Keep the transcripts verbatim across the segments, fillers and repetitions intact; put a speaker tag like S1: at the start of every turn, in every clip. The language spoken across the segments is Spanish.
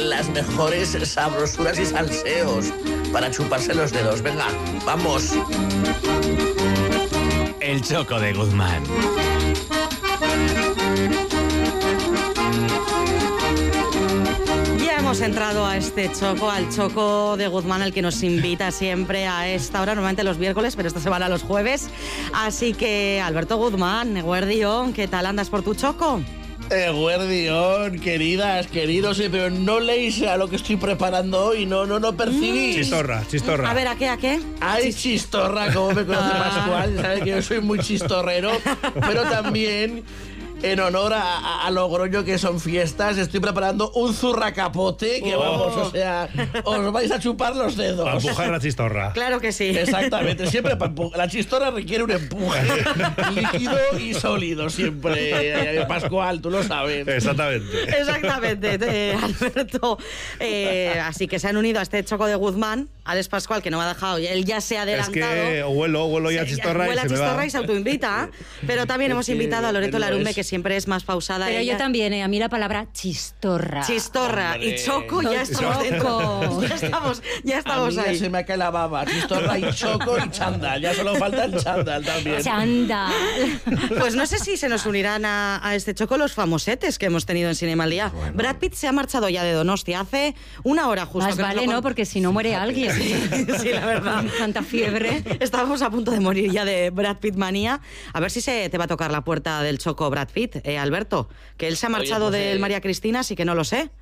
S1: las mejores sabrosuras y salseos para chuparse los dedos. Venga, vamos.
S2: El Choco de Guzmán.
S3: Hemos entrado a este choco, al Choco de Guzmán, al que nos invita siempre a esta hora, normalmente los miércoles, pero esta semana los jueves. Así que, Alberto Guzmán, Eguerdión, ¿qué tal andas por tu choco?
S1: Eguerdión, queridas, queridos, eh, pero no leéis a lo que estoy preparando hoy, no, no, no percibís.
S4: Chistorra, chistorra.
S3: A ver, ¿a qué, a qué?
S1: Ay, chistorra, como me conoce Pascual, sabe que yo soy muy chistorrero, pero también... En honor a, a, a Logroño, que son fiestas, estoy preparando un zurracapote que, oh. vamos, o sea, os vais a chupar los dedos.
S4: Para empujar la chistorra.
S3: Claro que sí.
S1: Exactamente, siempre para empujar. La chistorra requiere un empuje líquido y sólido, siempre. Pascual, tú lo sabes.
S4: Exactamente.
S3: Exactamente, eh, Alberto. Eh, así que se han unido a este Choco de Guzmán, Alex Pascual, que no me ha dejado, él ya se ha adelantado.
S4: Es que huelo, huelo ya chistorra
S3: huele
S4: y
S3: a
S4: se
S3: chistorra
S4: me va.
S3: y se autoinvita. Pero también hemos invitado a Loreto Larumbe, que siempre es más pausada.
S5: Pero
S3: ella.
S5: yo también, eh, a mí la palabra chistorra.
S3: Chistorra. Hombre. Y Choco, ya estamos
S5: Choco.
S3: dentro. Ya estamos, ya estamos
S1: a mí
S3: ahí.
S1: Ya se me cae la baba. Chistorra y Choco y chándal. Ya solo falta el chándal también.
S5: Chándal.
S3: Pues no sé si se nos unirán a, a este Choco los famosetes que hemos tenido en Cinema al Día. Bueno. Brad Pitt se ha marchado ya de Donostia hace una hora justo.
S5: Más vale, ¿no? Porque si no muere alguien.
S3: Sí, sí, la verdad.
S5: Tanta fiebre.
S3: Estábamos a punto de morir ya de Brad Pitt manía. A ver si se te va a tocar la puerta del Choco Brad Pitt, eh, Alberto. Que él se ha marchado Oye, pues, del eh... María Cristina, así que no lo sé.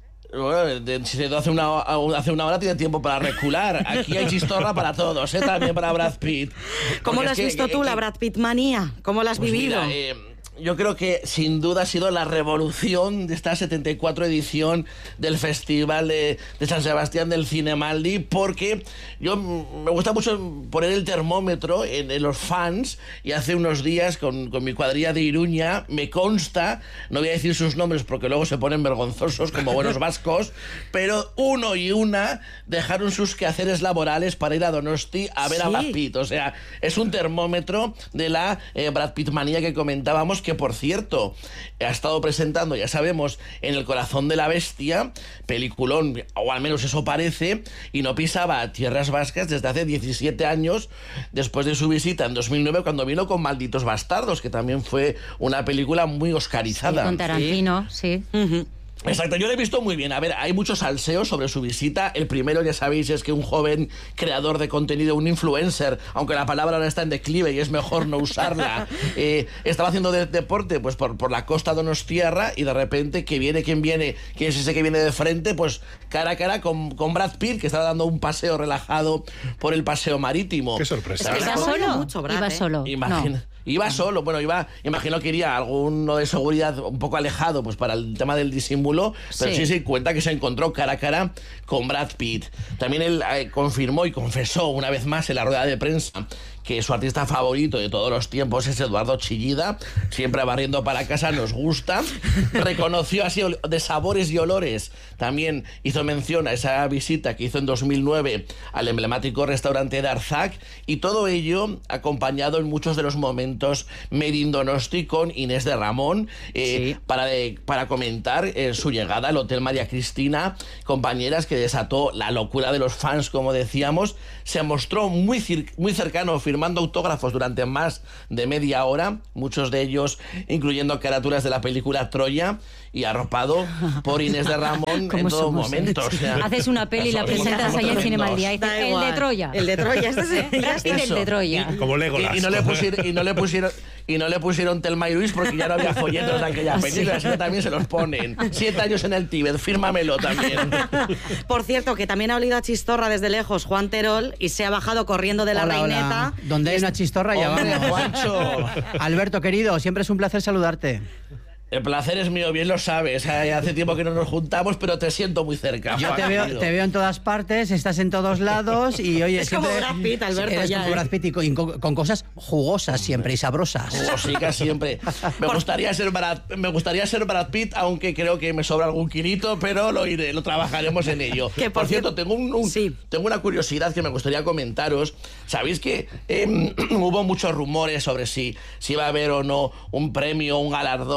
S1: Bueno, si se hace una, hace una hora tiene tiempo para recular. Aquí hay chistorra para todos, ¿eh? También para Brad Pitt.
S3: ¿Cómo
S1: Porque
S3: lo has
S1: es
S3: visto
S1: que,
S3: tú,
S1: que,
S3: la Brad Pitt manía? ¿Cómo la has
S1: pues
S3: vivido?
S1: Mira, eh, yo creo que sin duda ha sido la revolución de esta setenta y cuatro edición del Festival de, de San Sebastián del Cinemaldi, porque yo me gusta mucho poner el termómetro en, en los fans, y hace unos días con, con mi cuadrilla de Iruña me consta, no voy a decir sus nombres porque luego se ponen vergonzosos como buenos vascos, pero uno y una dejaron sus quehaceres laborales para ir a Donosti a ver sí. a Brad Pitt. O sea, es un termómetro de la eh, Brad Pitt manía que comentábamos, que por cierto ha estado presentando, ya sabemos, en El corazón de la bestia, peliculón, o al menos eso parece, y no pisaba tierras vascas desde hace diecisiete años, después de su visita en dos mil nueve, cuando vino con Malditos Bastardos, que también fue una película muy oscarizada.
S5: Sí, con Tarantino, sí. sí. Uh-huh.
S1: Exacto, yo lo he visto muy bien. A ver, hay muchos salseos sobre su visita. El primero, ya sabéis, es que un joven creador de contenido, un influencer, aunque la palabra ahora está en declive y es mejor no usarla, eh, estaba haciendo de, deporte pues por, por la costa donostiarra, y de repente que viene quien viene, que es ese que viene de frente, pues cara a cara con, con Brad Pitt, que estaba dando un paseo relajado por el paseo marítimo.
S4: Qué sorpresa.
S5: Es que iba solo. Mucho, Brad,
S3: iba
S5: ¿eh?
S3: solo.
S1: Imagina. No. Iba solo, bueno, iba, imagino que iría alguno de seguridad un poco alejado, pues para el tema del disimulo, pero sí, sí, sí cuenta que se encontró cara a cara con Brad Pitt. También él eh, confirmó y confesó una vez más en la rueda de prensa que su artista favorito de todos los tiempos es Eduardo Chillida, siempre barriendo para casa, nos gusta. Reconoció así de sabores y olores. También hizo mención a esa visita que hizo en dos mil nueve al emblemático restaurante de Arzac, y todo ello acompañado en muchos de los momentos Made in Donosti con Inés de Ramón, eh, sí. para, de, para comentar eh, su llegada al Hotel María Cristina, compañeras, que desató la locura de los fans, como decíamos. Se mostró muy, cir- muy cercano, firmando autógrafos durante más de media hora, muchos de ellos incluyendo carátulas de la película Troya, y arropado por Inés de Ramón en todo momento. O sea,
S5: haces una peli y la presentas ahí en Cinema al Día y dices, el de Troya.
S3: El de Troya, este
S5: es el, el de Troya.
S4: Y, como Legolas.
S1: Y, y, no le pusieron, y no le pusieron y no le pusieron Telma y Luis porque ya no había folletos de aquella película, así que también se los ponen. Siete años en el Tíbet, fírmamelo también.
S3: Por cierto, que también ha olido a chistorra desde lejos Juan Terol y se ha bajado corriendo de la
S6: hola,
S3: reineta.
S6: Hola. Donde hay una chistorra ya vamos.
S1: Juancho.
S6: Alberto, querido, siempre es un placer saludarte.
S1: El placer es mío, bien lo sabes. Hace tiempo que no nos juntamos, pero te siento muy cerca.
S6: Yo te veo, te veo en todas partes, estás en todos lados y oye,
S3: es
S6: siempre
S3: como Brad Pitt, Alberto,
S6: eres
S3: ya,
S6: como
S3: ¿eh?
S6: Brad Pitt y con, con, con cosas jugosas siempre y sabrosas.
S1: Jugosicas siempre. Me gustaría ser Brad, me gustaría ser Brad Pitt, aunque creo que me sobra algún kilito, pero lo iré, lo trabajaremos en ello.
S3: Que por,
S1: por cierto, tengo un, un
S3: sí.
S1: tengo una curiosidad que me gustaría comentaros. Sabéis que eh, hubo muchos rumores sobre si si iba a haber o no un premio, un galardón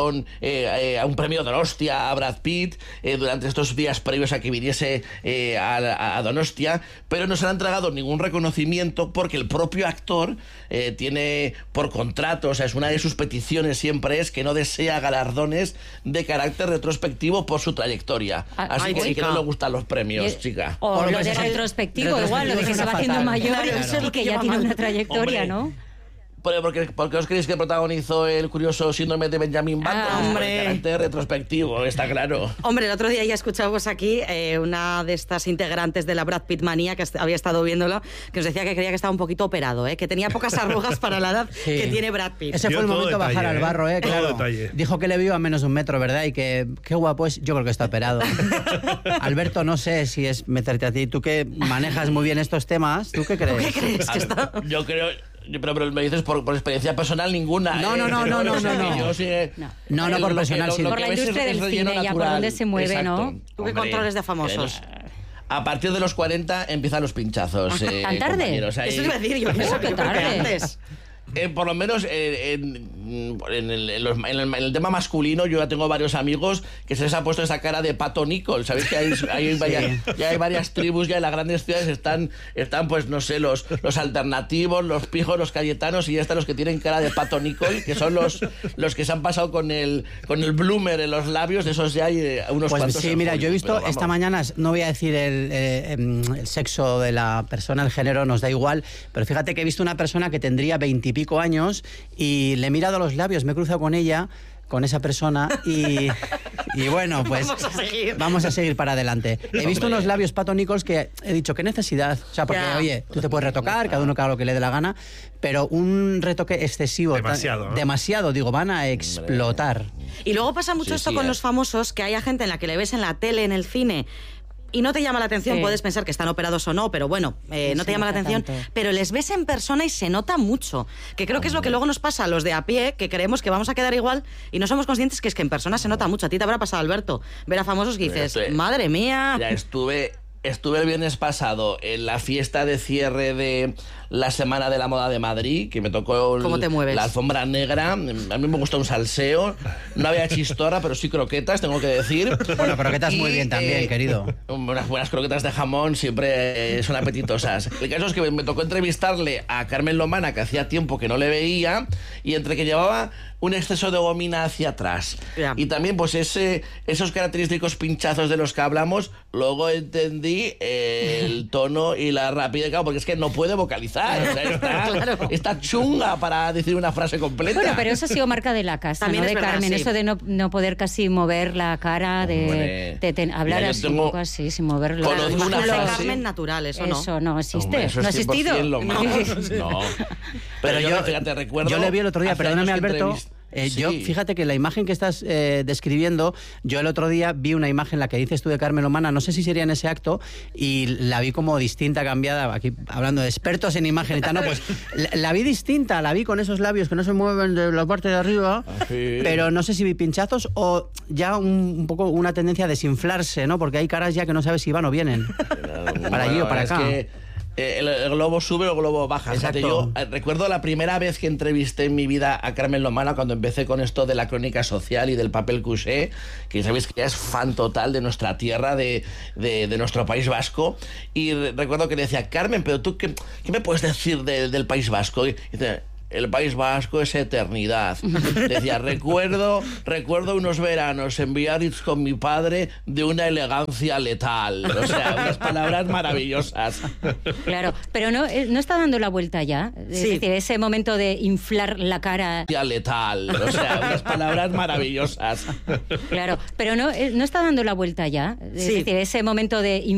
S1: eh, eh, a un premio Donostia a Brad Pitt eh, durante estos días previos a que viniese eh, a, a Donostia, pero no se le ha entregado ningún reconocimiento porque el propio actor eh, tiene por contrato, o sea, es una de sus peticiones siempre es que no desea galardones de carácter retrospectivo por su trayectoria. Así
S3: Ay,
S1: que sí que
S3: chica.
S1: no le gustan los premios,
S5: Y-
S1: chica.
S5: O
S6: Porque
S5: lo de
S6: ese-
S5: retrospectivo, igual, lo de que
S6: retrospectivo
S5: se va
S6: suena
S5: haciendo
S6: fatal.
S5: mayor
S3: Claro, eso es
S5: y
S3: lo
S5: que
S3: que
S5: ya
S3: llama
S5: tiene
S3: mal.
S5: una trayectoria,
S1: Hombre.
S5: ¿no?
S1: Pero porque, porque os creéis que protagonizó el curioso síndrome de Benjamin Button.
S5: Ah,
S1: Por
S3: hombre.
S1: el carácter retrospectivo, está claro.
S3: Hombre, el otro día ya escuchábamos aquí eh, una de estas integrantes de la Brad Pitt manía que est- había estado viéndolo, que nos decía que creía que estaba un poquito operado, ¿eh? Que tenía pocas arrugas para la edad
S6: Sí.
S3: que tiene Brad Pitt.
S6: Ese
S4: Vio
S6: fue el
S4: todo
S6: momento de
S4: detalle,
S6: bajar al
S4: ¿eh?
S6: barro, ¿eh?
S4: Todo
S6: Claro.
S4: detalle.
S6: Dijo que le vio a menos de un metro, ¿verdad? Y que qué guapo es. Yo creo que está operado. Alberto, no sé si es meterte a ti. Tú que manejas muy bien estos temas, ¿tú qué crees?
S3: ¿Qué crees
S1: A
S3: que
S1: ver,
S3: está?
S1: Yo creo... yo- Pero, pero me dices por, por experiencia personal ninguna.
S6: No,
S1: ¿eh?
S6: no, no,
S1: Pero
S6: no, no,
S1: lo sé,
S6: no, no.
S1: yo sí, eh,
S5: No.
S6: No, no
S1: eh,
S6: por
S1: lo que-
S6: profesional,
S1: lo-
S6: sino-
S1: lo
S5: Por la
S1: que ves es-
S5: industria
S1: es
S5: del
S1: relleno
S5: cine, ya por
S1: natural.
S5: dónde se mueve,
S1: Exacto.
S5: ¿no?
S3: Tú que
S1: Hombre,
S3: controles de famosos.
S1: eh, los- A partir de los cuarenta empiezan los pinchazos. eh,
S5: ¿Tan tarde?
S1: compañeros. Ahí-
S3: Eso iba a decir yo, eso
S5: qué
S3: que
S5: tarde.
S3: antes.
S1: Eh, por lo menos eh, en, en el, en los- en el- en el tema masculino yo ya tengo varios amigos que se les ha puesto esa cara de Pato Nicol. ¿Sabéis que hay, hay varias, ya hay varias tribus ya en las grandes ciudades? Están, están pues no sé, los, los alternativos, los pijos, los cayetanos y ya están los que tienen cara de Pato Nicol, que son los, los que se han pasado con el, con el bloomer en los labios. De esos ya hay eh, unos
S6: Pues
S1: cuantos.
S6: sí,
S1: en
S6: mira, yo he
S1: Hollywood,
S6: visto
S1: pero
S6: esta
S1: vamos.
S6: mañana, no voy a decir el, eh, em, el sexo de la persona, el género, nos da igual, pero fíjate que he visto una persona que tendría veintipico años y le he mirado los labios, me he cruzado con ella, con esa persona y, y bueno, pues
S3: Vamos a seguir.
S6: vamos a seguir para adelante. He visto
S1: Hombre.
S6: unos labios Pato Nichols que he dicho, ¿qué necesidad? O sea, porque
S3: Ya.
S6: oye, tú te puedes retocar, cada uno que haga lo que le dé la gana, pero un retoque excesivo, tan-
S4: Demasiado, ¿no?
S6: demasiado, digo, van a explotar.
S3: Y luego pasa mucho
S1: Sí,
S3: esto
S1: sí,
S3: con
S1: eh.
S3: los famosos, que haya gente en la que le ves en la tele, en el cine, y no te llama la atención,
S5: Sí.
S3: puedes pensar que están operados o no, pero bueno, eh,
S5: No
S3: no
S5: se
S3: te llama la
S5: nota
S3: atención,
S5: tanto.
S3: pero les ves en persona y se nota mucho, que creo que es lo que luego nos pasa a los de a pie, que creemos que vamos a quedar igual y no somos conscientes que es que en persona se nota mucho. A ti te habrá pasado, Alberto, ver a famosos que dices,
S1: Estoy-
S3: madre mía.
S1: Ya estuve, estuve el viernes pasado en la fiesta de cierre de la Semana de la Moda de Madrid, que me tocó el-
S3: ¿Cómo te mueves?
S1: la alfombra negra. A mí me gustó un salseo. No había chistorra, pero sí croquetas, tengo que decir.
S6: Bueno, croquetas muy bien también, querido.
S1: Unas buenas croquetas de jamón siempre eh, son apetitosas. El caso es que me, me tocó entrevistarle a Carmen Lomana, que hacía tiempo que no le veía, y entre que llevaba un exceso de gomina hacia atrás
S3: Ya.
S1: y también pues ese, esos característicos pinchazos de los que hablamos, luego entendí eh, el tono y la rapidez, claro, porque es que no puede vocalizar, o sea, está,
S3: Claro.
S1: está chunga para decir una frase completa.
S5: Bueno, pero eso ha sido marca de la casa,
S3: También
S5: ¿no?
S3: es
S5: De
S3: verdad,
S5: Carmen,
S3: sí.
S5: eso de no, no poder casi mover la cara, de,
S1: Hombre.
S5: de ten- hablar
S1: Mira, yo
S5: así
S1: tengo-
S5: un poco así, sin mover los
S1: Conozco una
S5: músculos.
S1: frase-
S3: Carmen natural, eso no.
S5: Eso no existe,
S1: Hombre, eso
S5: no ha
S1: es
S5: existido.
S1: cien por cien lo más. No. Pero yo, fíjate, recuerdo...
S6: Yo le vi el otro día,
S1: hace
S6: perdóname,
S1: años que
S6: Alberto.
S1: entrevist-
S6: eh,
S1: Sí.
S6: Yo, fíjate que la imagen que estás eh, describiendo, yo el otro día vi una imagen, la que dices tú de Carmen Lomana, no sé si sería en ese acto, y la vi como distinta, cambiada, aquí hablando de expertos en imagen y tal, no, pues la, la vi distinta, la vi con esos labios que no se mueven de la parte de arriba,
S1: Ah, sí.
S6: pero no sé si vi pinchazos o ya un, un poco una tendencia a desinflarse, ¿no? Porque hay caras ya que no sabes si van o vienen. Para allí o para
S1: es
S6: acá.
S1: que, eh, el, el globo sube o el globo baja. Fíjate,
S6: Exacto.
S1: yo eh, recuerdo la primera vez que entrevisté en mi vida a Carmen Lomana cuando empecé con esto de la crónica social y del papel couché, que sabéis que ella es fan total de nuestra tierra, de, de, de nuestro País Vasco. Y re- recuerdo que le decía, Carmen, pero tú, ¿qué, qué me puedes decir de- del País Vasco? Y dice, el País Vasco es eternidad. Decía, recuerdo, recuerdo unos veranos en Biarritz con mi padre de una elegancia letal. O sea, unas palabras maravillosas.
S5: Claro, pero no, eh, no está dando la vuelta ya. Es
S3: Sí.
S5: decir, ese momento de inflar la cara.
S1: Letal. O sea, unas palabras maravillosas.
S5: Claro, pero no, eh, no está dando la vuelta ya. Es
S3: Sí.
S5: decir, ese momento de